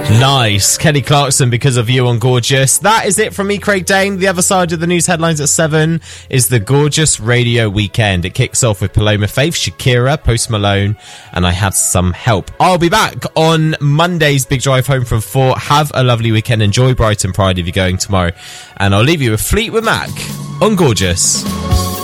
Nice. Kelly Clarkson, Because of You on Gorgeous. That is it from me, Craig Dane. The other side of the news headlines at 7 is the Gorgeous Radio Weekend. It kicks off with Paloma Faith, Shakira, Post Malone, and I Had Some Help. I'll be back on Monday's Big Drive Home from 4. Have a lovely weekend. Enjoy Brighton Pride if you're going tomorrow. And I'll leave you with Fleetwood Mac on Gorgeous.